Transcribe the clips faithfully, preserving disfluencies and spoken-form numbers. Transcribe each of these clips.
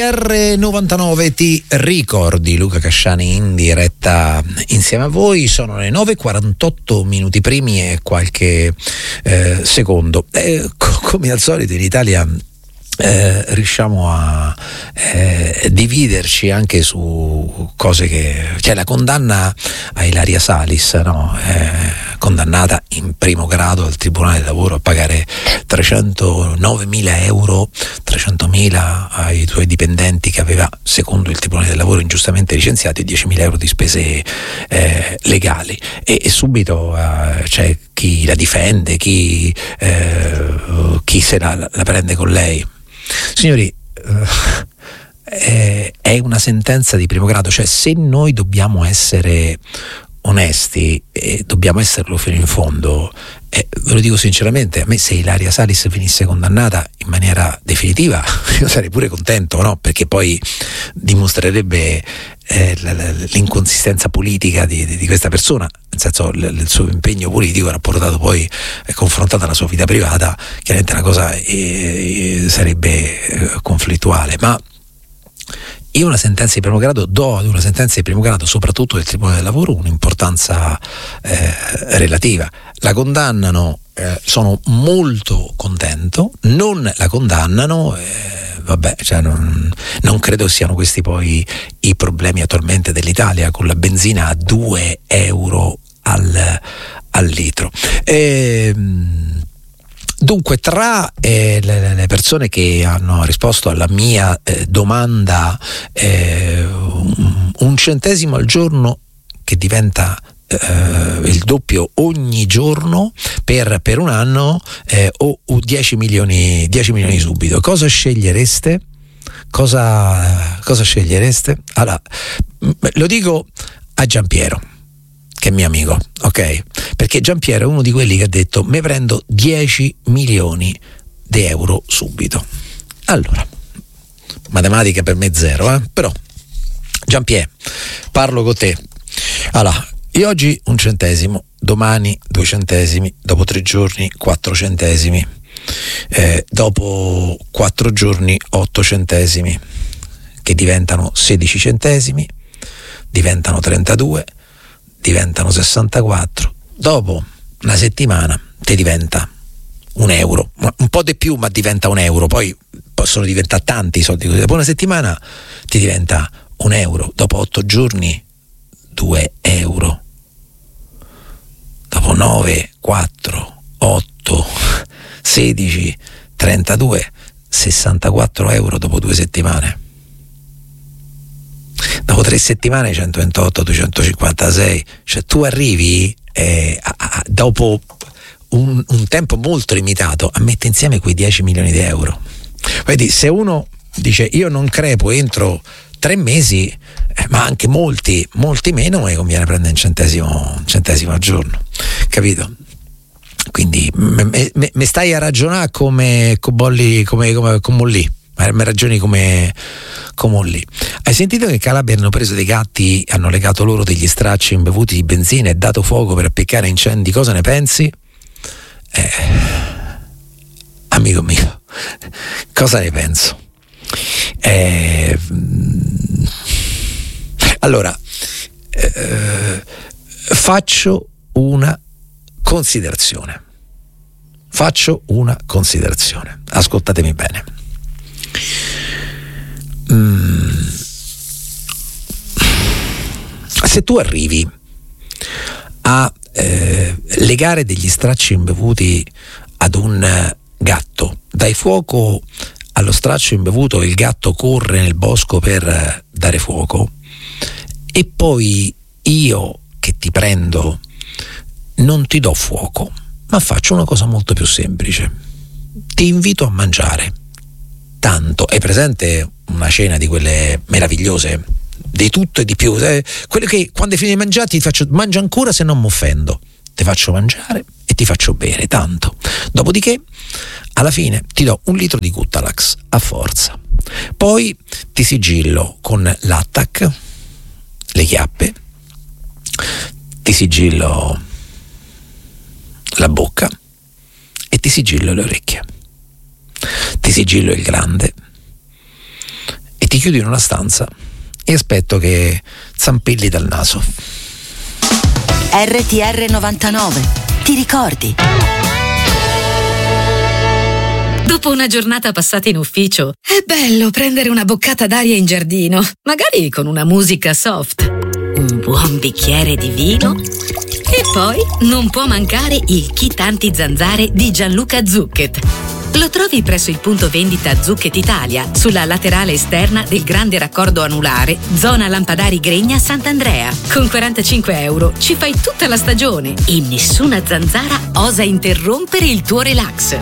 R novantanove ti ricordi, Luca Casciani in diretta insieme a voi. Sono le nove e quarantotto minuti primi e qualche eh, secondo. Eh, co- come al solito in Italia Eh, riusciamo a eh, dividerci anche su cose che, cioè la condanna a Ilaria Salis, no? Eh, condannata in primo grado al Tribunale del Lavoro a pagare trecentonovemila euro, trecentomila ai suoi dipendenti che aveva, secondo il Tribunale del Lavoro, ingiustamente licenziati, e diecimila euro di spese eh, legali, e, e subito eh, c'è chi la difende, chi, eh, chi se la, la prende con lei. Signori, eh, è una sentenza di primo grado, cioè se noi dobbiamo essere onesti e dobbiamo esserlo fino in fondo, eh, ve lo dico sinceramente, a me se Ilaria Salis venisse condannata in maniera definitiva io sarei pure contento, no? Perché poi dimostrerebbe eh, l- l- l'inconsistenza politica di, di, di questa persona, nel senso l- il suo impegno politico era portato poi eh, confrontato alla sua vita privata, chiaramente la cosa eh, sarebbe eh, conflittuale, ma io una sentenza di primo grado do ad una sentenza di primo grado, soprattutto del Tribunale del Lavoro, un'importanza eh, relativa. La condannano, eh, sono molto contento, non la condannano, eh, vabbè, cioè non, non credo siano questi poi i problemi attualmente dell'Italia, con la benzina a due euro al, al litro. E, Dunque, tra eh, le, le persone che hanno risposto alla mia eh, domanda, eh, un, un centesimo al giorno che diventa eh, il doppio ogni giorno per, per un anno, eh, o, o dieci milioni, dieci milioni subito, cosa scegliereste? Cosa, cosa scegliereste? Allora, lo dico a Giampiero, che è mio amico, ok? Perché Giampiero è uno di quelli che ha detto: me prendo dieci milioni di euro subito. Allora, matematica per me zero, eh? Però Giampiero, parlo con te. Allora, io oggi un centesimo, domani due centesimi, dopo tre giorni quattro centesimi, eh, dopo quattro giorni otto centesimi, che diventano sedici centesimi, diventano trentadue, diventano sessantaquattro, dopo una settimana ti diventa un euro, un po' di più, ma diventa un euro, poi possono diventare tanti i soldi, dopo una settimana ti diventa un euro, dopo otto giorni due euro, dopo nove, quattro, otto, sedici, trentadue, sessantaquattro euro dopo due settimane. Dopo tre settimane centoventotto, duecentocinquantasei, cioè tu arrivi eh, a, a, dopo un, un tempo molto limitato a mettere insieme quei dieci milioni di euro. Vedi, se uno dice io non crepo entro tre mesi, eh, ma anche molti, molti meno, mi conviene prendere un centesimo, un centesimo al giorno, capito? Quindi mi stai a ragionare come Cobolli, come, come, come lì. Mi ragioni come, come lì. Hai sentito che in Calabria hanno preso dei gatti, hanno legato loro degli stracci imbevuti di benzina e dato fuoco per appiccare incendi? Cosa ne pensi? Eh, amico mio, cosa ne penso? Eh, allora, eh, faccio una considerazione. Faccio una considerazione. Ascoltatemi bene. Mm. Se tu arrivi a eh, legare degli stracci imbevuti ad un gatto, dai fuoco allo straccio imbevuto, il gatto corre nel bosco per dare fuoco, e poi io che ti prendo non ti do fuoco, ma faccio una cosa molto più semplice: ti invito a mangiare. Tanto, hai presente una cena di quelle meravigliose, di tutto e di più, eh? Quelle che quando hai finito di mangiare ti faccio mangia ancora, se non mi offendo, ti faccio mangiare e ti faccio bere tanto, dopodiché alla fine ti do un litro di Guttalax a forza, poi ti sigillo con l'attack le chiappe, ti sigillo la bocca e ti sigillo le orecchie, ti sigillo il grande ti chiudi in una stanza e aspetto che zampilli dal naso. R T R novantanove, ti ricordi? Dopo una giornata passata in ufficio, è bello prendere una boccata d'aria in giardino, magari con una musica soft, un buon bicchiere di vino e poi non può mancare il kit anti-zanzare di Gianluca Zucchet. Lo trovi presso il punto vendita Zucchet Italia, sulla laterale esterna del grande raccordo anulare, zona Lampadari Gregna Sant'Andrea. Con quarantacinque euro ci fai tutta la stagione e nessuna zanzara osa interrompere il tuo relax.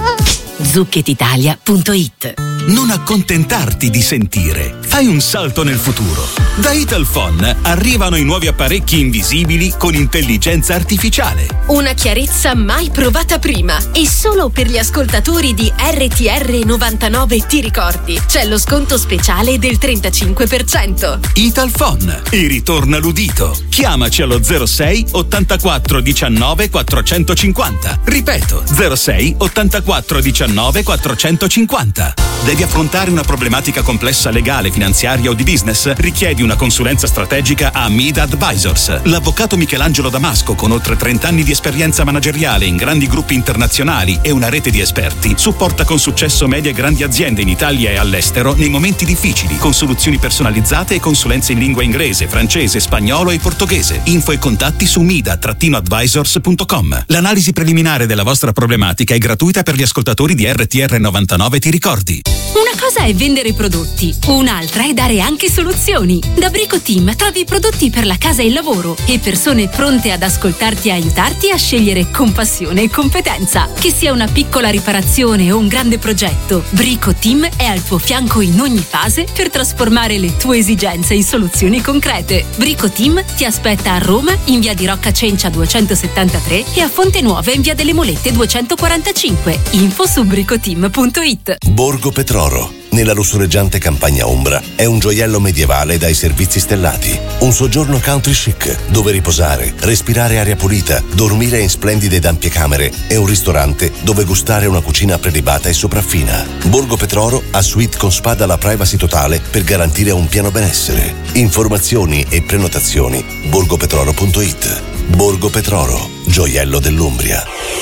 zucchet italia punto it. Non accontentarti di sentire, fai un salto nel futuro. Da Italphone arrivano i nuovi apparecchi invisibili con intelligenza artificiale. Una chiarezza mai provata prima. E solo per gli ascoltatori di R T R novantanove ti ricordi, c'è lo sconto speciale del trentacinque per cento. Italphone e ritorna l'udito. Chiamaci allo zero sei ottantaquattro diciannove quattrocentocinquanta. Ripeto, zero sei ottantaquattro diciannove quattrocentocinquanta. Devi affrontare una problematica complessa legale, finanziaria o di business? Richiedi una consulenza strategica a Mida Advisors. L'avvocato Michelangelo Damasco, con oltre trenta anni di esperienza manageriale in grandi gruppi internazionali e una rete di esperti, supporta con successo medie e grandi aziende in Italia e all'estero nei momenti difficili, con soluzioni personalizzate e consulenze in lingua inglese, francese, spagnolo e portoghese. Info e contatti su mida advisors punto com. L'analisi preliminare della vostra problematica è gratuita per gli ascoltatori di R T R novantanove, ti ricordi? Una cosa è vendere prodotti, un'altra è dare anche soluzioni. Da Brico Team trovi prodotti per la casa e il lavoro e persone pronte ad ascoltarti e aiutarti a scegliere con passione e competenza. Che sia una piccola riparazione o un grande progetto, Brico Team è al tuo fianco in ogni fase per trasformare le tue esigenze in soluzioni concrete. Brico Team ti aspetta a Roma in via di Rocca Cencia duecentosettantatré e a Fonte Nuova in via delle Molette duecentoquarantacinque. Info su bricoteam punto it. Borgo Petroro, nella lussureggiante campagna ombra, è un gioiello medievale dai servizi stellati. Un soggiorno country chic, dove riposare, respirare aria pulita, dormire in splendide ed ampie camere e un ristorante dove gustare una cucina prelibata e sopraffina. Borgo Petroro ha suite con spa dalla privacy totale per garantire un pieno benessere. Informazioni e prenotazioni borgo petroro punto it. Borgo Petroro, gioiello dell'Umbria.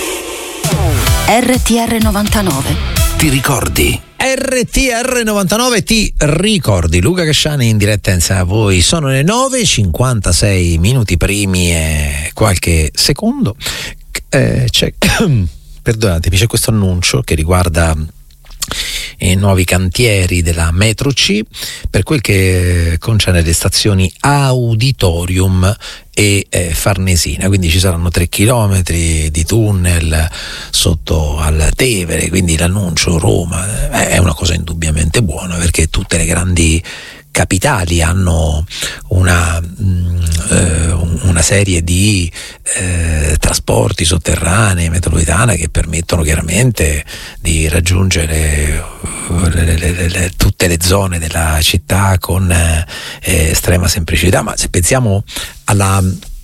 R T R novantanove, ti ricordi? R T R novantanove ti ricordi. Luca Casciani in diretta insieme a voi. Sono le nove e cinquantasei minuti primi e qualche secondo. Eh, c'è, perdonatemi, c'è questo annuncio che riguarda i nuovi cantieri della Metro C per quel che concerne le stazioni Auditorium e eh, Farnesina, quindi ci saranno tre chilometri di tunnel sotto al Tevere, quindi l'annuncio Roma eh, è una cosa indubbiamente buona, perché tutte le grandi capitali hanno una, mh, eh, una serie di eh, trasporti sotterranei, metropolitana, che permettono chiaramente di raggiungere le, le, le, le, tutte le zone della città con eh, estrema semplicità. Ma se pensiamo alla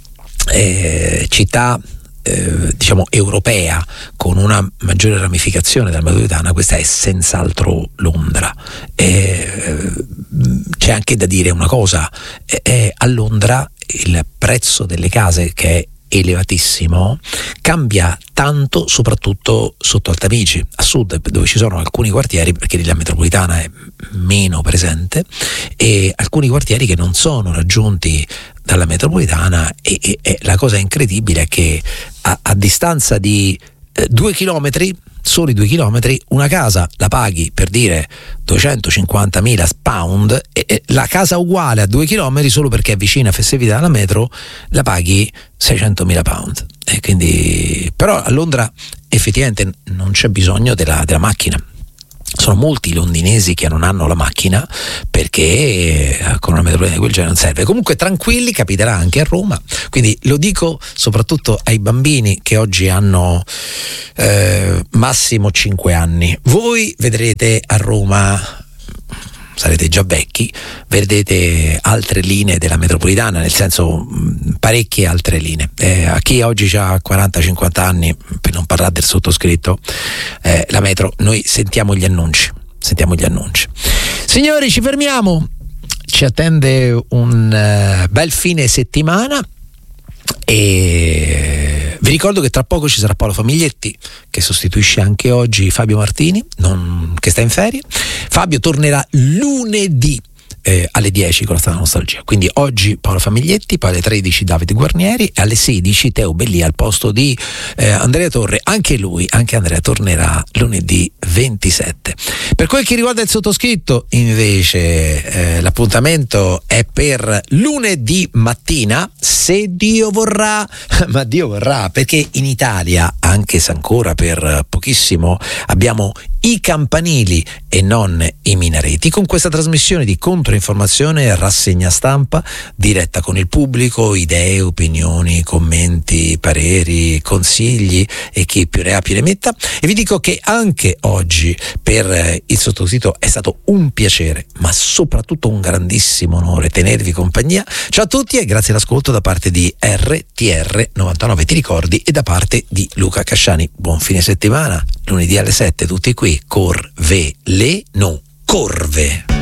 eh, città Eh, diciamo europea con una maggiore ramificazione della metropolitana, questa è senz'altro Londra. Eh, c'è anche da dire una cosa, eh, eh, a Londra il prezzo delle case, che è elevatissimo, cambia tanto soprattutto sotto al Tamigi, a sud, dove ci sono alcuni quartieri, perché lì la metropolitana è meno presente, e alcuni quartieri che non sono raggiunti dalla metropolitana, e, e, e la cosa incredibile è che a, a distanza di eh, due chilometri, soli due chilometri, una casa la paghi, per dire, duecentocinquantamila pound, e, e la casa uguale a due chilometri, solo perché è vicina a festività alla metro, la paghi seicentomila pound. E quindi, però a Londra effettivamente non c'è bisogno della, della macchina. Sono molti i londinesi che non hanno la macchina, perché con una metropolitana di quel genere non serve. Comunque tranquilli, capiterà anche a Roma, quindi lo dico soprattutto ai bambini che oggi hanno eh, massimo cinque anni. Voi vedrete a Roma, sarete già vecchi, vedete altre linee della metropolitana, nel senso parecchie altre linee. Eh, a chi oggi ha quaranta cinquanta anni, per non parlare del sottoscritto, eh, la metro, noi sentiamo gli annunci, sentiamo gli annunci. Signori, ci fermiamo. Ci attende un uh, bel fine settimana e vi ricordo che tra poco ci sarà Paolo Famiglietti, che sostituisce anche oggi Fabio Martini, non, che sta in ferie. Fabio tornerà lunedì Eh, alle dieci con la strada nostalgia. Quindi oggi Paolo Famiglietti, poi alle tredici Davide Guarnieri e alle sedici Teo Belli al posto di eh, Andrea Torre. Anche lui, anche Andrea tornerà lunedì ventisette. Per quel che riguarda il sottoscritto, invece, eh, l'appuntamento è per lunedì mattina, se Dio vorrà, ma Dio vorrà, perché in Italia, anche se ancora per pochissimo, abbiamo i campanili e non i minareti, con questa trasmissione di controinformazione, rassegna stampa diretta con il pubblico, idee, opinioni, commenti, pareri, consigli e chi più ne ha più ne metta. E vi dico che anche oggi per il sottoscritto è stato un piacere, ma soprattutto un grandissimo onore tenervi compagnia. Ciao a tutti e grazie all'ascolto da parte di R T R novantanove, ti ricordi, e da parte di Luca Casciani. Buon fine settimana, lunedì alle sette tutti qui. Corveleno, corve.